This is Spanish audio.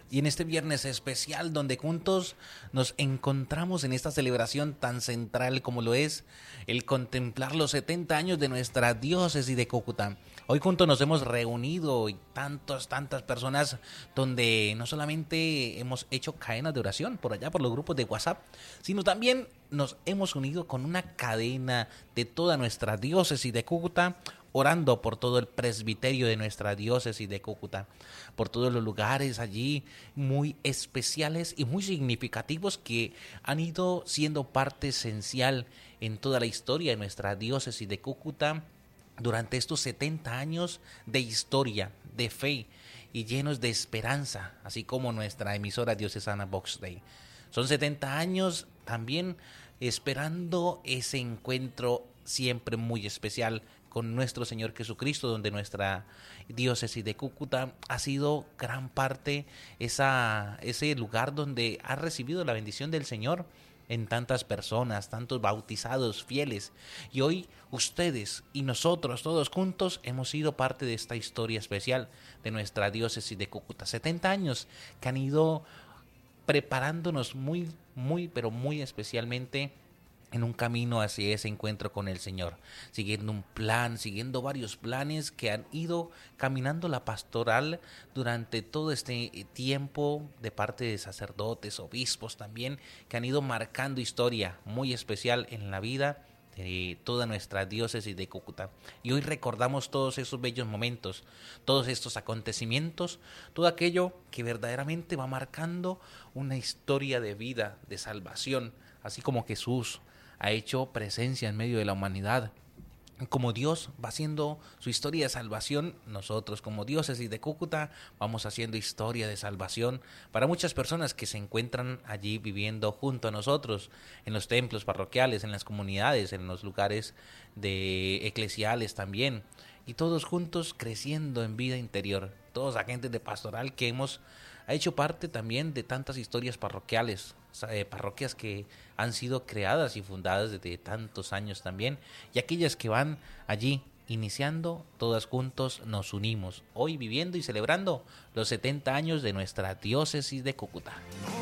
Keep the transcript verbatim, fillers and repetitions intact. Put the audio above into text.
Y en este viernes especial donde juntos nos encontramos en esta celebración tan central como lo es el contemplar los setenta años de nuestra diócesis de Cúcuta. Hoy juntos nos hemos reunido y tantas, tantas personas donde no solamente hemos hecho cadenas de oración por allá por los grupos de WhatsApp, sino también nos hemos unido con una cadena de toda nuestra diócesis de Cúcuta, orando por todo el presbiterio de nuestra diócesis de Cúcuta, por todos los lugares allí muy especiales y muy significativos que han ido siendo parte esencial en toda la historia de nuestra diócesis de Cúcuta durante estos setenta años de historia, de fe y llenos de esperanza, así como nuestra emisora diocesana Vox Day. Son setenta años también esperando ese encuentro siempre muy especial con nuestro Señor Jesucristo, donde nuestra diócesis de Cúcuta ha sido gran parte esa, ese lugar donde ha recibido la bendición del Señor en tantas personas, tantos bautizados fieles. Y hoy ustedes y nosotros todos juntos hemos sido parte de esta historia especial de nuestra diócesis de Cúcuta. setenta años que han ido preparándonos muy, muy, pero muy especialmente en un camino hacia ese encuentro con el Señor, siguiendo un plan, siguiendo varios planes que han ido caminando la pastoral durante todo este tiempo de parte de sacerdotes, obispos también, que han ido marcando historia muy especial en la vida de toda nuestra diócesis de Cúcuta. Y hoy recordamos todos esos bellos momentos, todos estos acontecimientos, todo aquello que verdaderamente va marcando una historia de vida, de salvación, así como Jesús ha hecho presencia en medio de la humanidad. Como Dios va haciendo su historia de salvación, nosotros como diócesis de Cúcuta vamos haciendo historia de salvación para muchas personas que se encuentran allí viviendo junto a nosotros, en los templos parroquiales, en las comunidades, en los lugares de eclesiales también, y todos juntos creciendo en vida interior, todos agentes de pastoral que hemos ha hecho parte también de tantas historias parroquiales, eh, parroquias que han sido creadas y fundadas desde tantos años también, y aquellas que van allí iniciando, todas juntos nos unimos, hoy viviendo y celebrando los setenta años de nuestra diócesis de Cúcuta.